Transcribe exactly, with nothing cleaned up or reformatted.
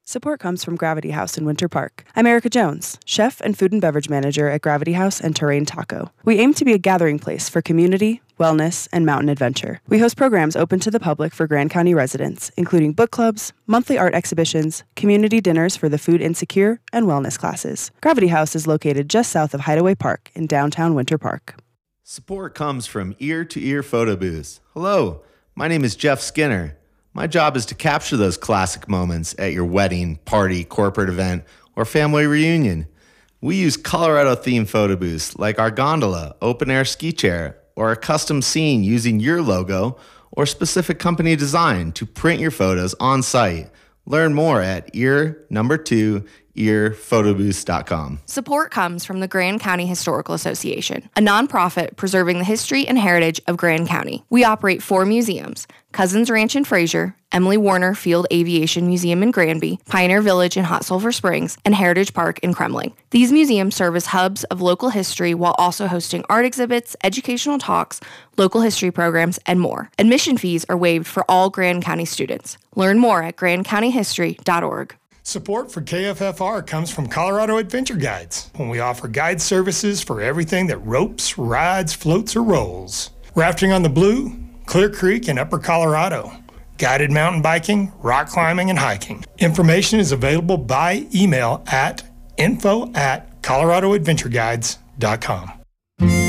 Support comes from Gravity House in Winter Park. I'm Erica Jones, chef and food and beverage manager at Gravity House and Terrain Taco. We aim to be a gathering place for community, wellness, and mountain adventure. We host programs open to the public for Grand County residents, including book clubs, monthly art exhibitions, community dinners for the food insecure, and wellness classes. Gravity House is located just south of Hideaway Park in downtown Winter Park. Support comes from Ear to Ear Photo Booths. Hello, my name is Jeff Skinner. My job is to capture those classic moments at your wedding, party, corporate event, or family reunion. We use Colorado-themed photo booths like our gondola, open-air ski chair, or a custom scene using your logo or specific company design to print your photos on site. Learn more at ear number two ear photo booths dot com. Support comes from the Grand County Historical Association, a nonprofit preserving the history and heritage of Grand County. We operate four museums: Cousins Ranch in Fraser, Emily Warner Field Aviation Museum in Granby, Pioneer Village in Hot Sulphur Springs, and Heritage Park in Kremling. These museums serve as hubs of local history while also hosting art exhibits, educational talks, local history programs, and more. Admission fees are waived for all Grand County students. Learn more at grand county history dot org. Support for K F F R comes from Colorado Adventure Guides, when we offer guide services for everything that ropes, rides, floats, or rolls. Rafting on the Blue, Clear Creek, and Upper Colorado. Guided mountain biking, rock climbing, and hiking. Information is available by email at info at colorado adventure guides dot com.